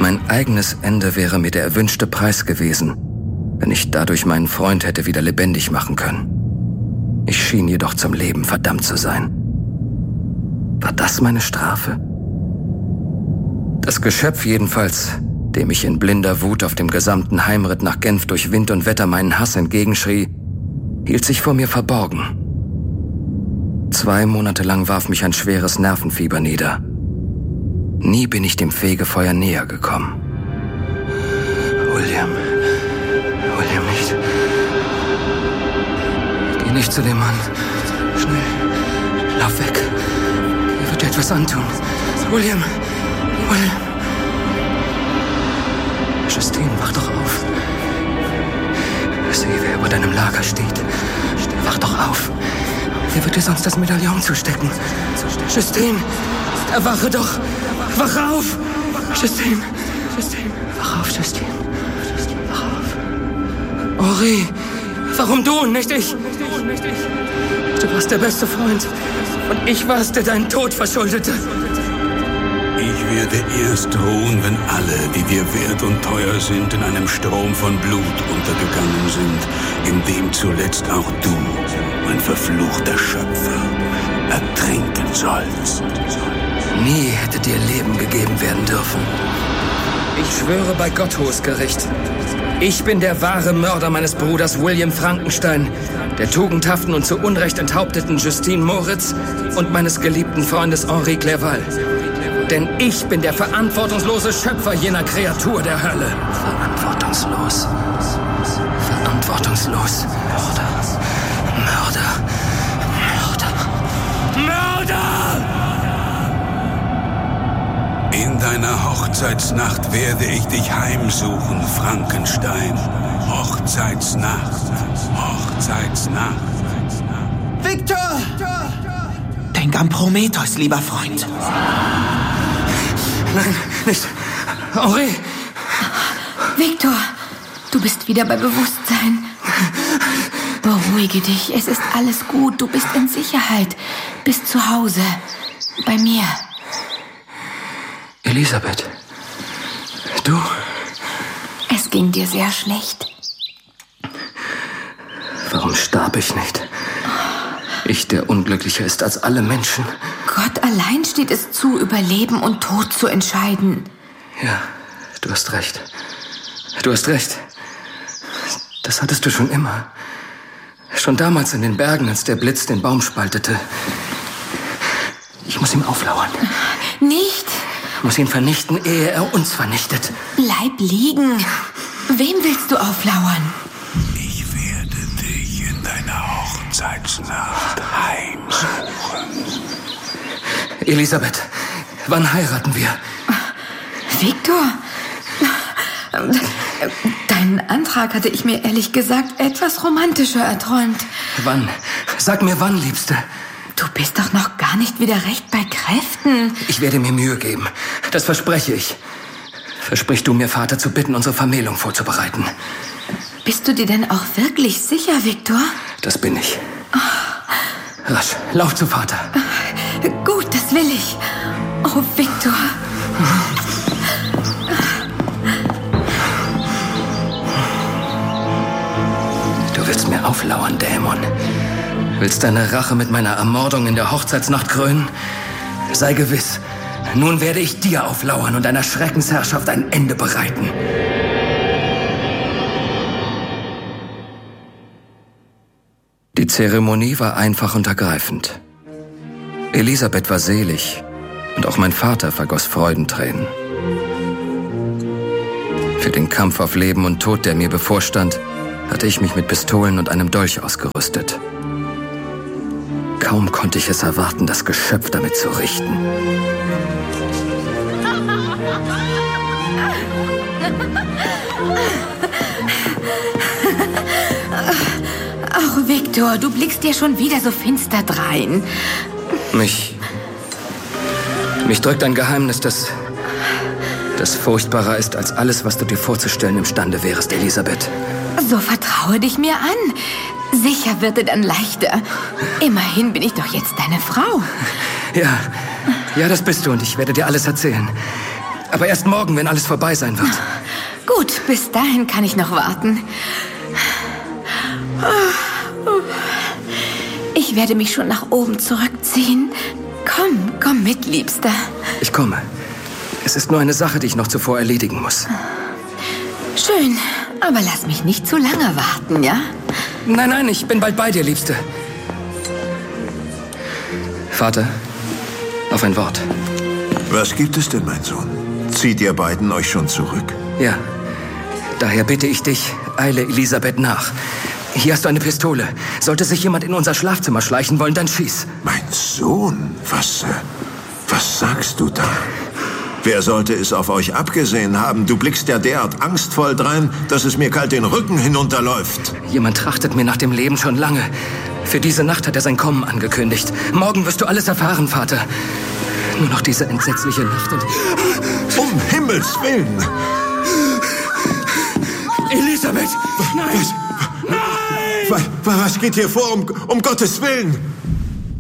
Mein eigenes Ende wäre mir der erwünschte Preis gewesen, wenn ich dadurch meinen Freund hätte wieder lebendig machen können. Ich schien jedoch zum Leben verdammt zu sein. War das meine Strafe? Das Geschöpf jedenfalls, dem ich in blinder Wut auf dem gesamten Heimritt nach Genf durch Wind und Wetter meinen Hass entgegenschrie, hielt sich vor mir verborgen. 2 Monate lang warf mich ein schweres Nervenfieber nieder. Nie bin ich dem Fegefeuer näher gekommen. William nicht. Geh nicht zu dem Mann. Schnell, lauf weg. Er wird dir etwas antun. William. Justine, wach doch auf. Sieh, wer über deinem Lager steht. Wach doch auf. Er wird dir sonst das Medaillon zustecken. Justine, erwache doch. Wach auf. Justine. Wach auf, Justine. Wach auf. Henri, warum du und nicht ich? Du warst der beste Freund. Und ich war es, der deinen Tod verschuldete. Ich werde erst ruhen, wenn alle, die dir wert und teuer sind, in einem Strom von Blut untergegangen sind, in dem zuletzt auch du, mein verfluchter Schöpfer, ertrinken sollst. Nie hätte dir Leben gegeben werden dürfen. Ich schwöre bei Gott, hohes Gericht. Ich bin der wahre Mörder meines Bruders William Frankenstein, der tugendhaften und zu Unrecht enthaupteten Justine Moritz und meines geliebten Freundes Henri Clerval. Denn ich bin der verantwortungslose Schöpfer jener Kreatur der Hölle. Verantwortungslos. Mörder! In deiner Hochzeitsnacht werde ich dich heimsuchen, Frankenstein. Hochzeitsnacht. Victor! Denk an Prometheus, lieber Freund. Nein, nicht. Henri! Victor, du bist wieder bei Bewusstsein. Beruhige dich, es ist alles gut. Du bist in Sicherheit. Bist zu Hause. Bei mir. Elisabeth, du? Es ging dir sehr schlecht. Warum starb ich nicht? Ich, der unglücklicher ist als alle Menschen. Gott allein steht es zu, über Leben und Tod zu entscheiden. Ja, du hast recht. Das hattest du schon immer. Schon damals in den Bergen, als der Blitz den Baum spaltete. Ich muss ihm auflauern. Nicht. Ich muss ihn vernichten, ehe er uns vernichtet. Bleib liegen. Wem willst du auflauern? Ich werde dich in deiner Hochzeitsnacht heimsuchen. Elisabeth, wann heiraten wir? Victor, deinen Antrag hatte ich mir ehrlich gesagt etwas romantischer erträumt. Wann? Sag mir wann, Liebste. Du bist doch noch gar nicht wieder recht bei Kräften. Ich werde mir Mühe geben. Das verspreche ich. Versprich du mir, Vater, zu bitten, unsere Vermählung vorzubereiten. Bist du dir denn auch wirklich sicher, Victor? Das bin ich. Rasch, lauf zu Vater. Gut, das will ich. Oh, Victor. Du willst mir auflauern, Dämon. Willst deine Rache mit meiner Ermordung in der Hochzeitsnacht krönen? Sei gewiss, nun werde ich dir auflauern und deiner Schreckensherrschaft ein Ende bereiten. Die Zeremonie war einfach und ergreifend. Elisabeth war selig und auch mein Vater vergoss Freudentränen. Für den Kampf auf Leben und Tod, der mir bevorstand, hatte ich mich mit Pistolen und einem Dolch ausgerüstet. Kaum konnte ich es erwarten, das Geschöpf damit zu richten. Ach, Victor, du blickst dir schon wieder so finster drein. Mich drückt ein Geheimnis, das furchtbarer ist als alles, was du dir vorzustellen imstande wärest, Elisabeth. So vertraue dich mir an. Sicher wird es dann leichter. Immerhin bin ich doch jetzt deine Frau. Ja, das bist du und ich werde dir alles erzählen. Aber erst morgen, wenn alles vorbei sein wird. Gut, bis dahin kann ich noch warten. Ich werde mich schon nach oben zurückziehen. Komm mit, Liebster. Ich komme. Es ist nur eine Sache, die ich noch zuvor erledigen muss. Schön, aber lass mich nicht zu lange warten, ja? Nein, ich bin bald bei dir, Liebste. Vater, auf ein Wort. Was gibt es denn, mein Sohn? Zieht ihr beiden euch schon zurück? Ja. Daher bitte ich dich, eile Elisabeth nach. Hier hast du eine Pistole. Sollte sich jemand in unser Schlafzimmer schleichen wollen, dann schieß. Mein Sohn? Was sagst du da? Wer sollte es auf euch abgesehen haben? Du blickst ja derart angstvoll drein, dass es mir kalt den Rücken hinunterläuft. Jemand trachtet mir nach dem Leben schon lange. Für diese Nacht hat er sein Kommen angekündigt. Morgen wirst du alles erfahren, Vater. Nur noch diese entsetzliche Nacht und... Um Himmels Willen! Elisabeth! Nein! Was geht hier vor, um Gottes Willen?